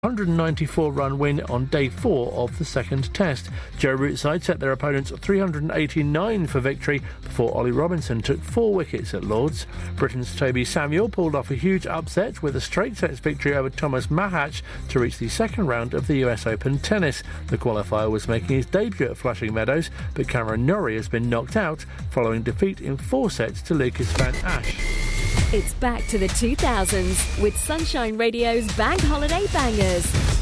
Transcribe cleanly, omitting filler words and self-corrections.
194-run win on day 4 of the second test. Joe Rootside set their opponents 389 for victory before Ollie Robinson took 4 wickets at Lords. Britain's Toby Samuel pulled off a huge upset with a straight sets victory over Thomas Mahatch to reach the second round of the US Open tennis. The qualifier was making his debut at Flushing Meadows, but Cameron Norrie has been knocked out following defeat in 4 sets to Lucas van Asch. It's back to the 2000s with Sunshine Radio's Bank Holiday Bangers.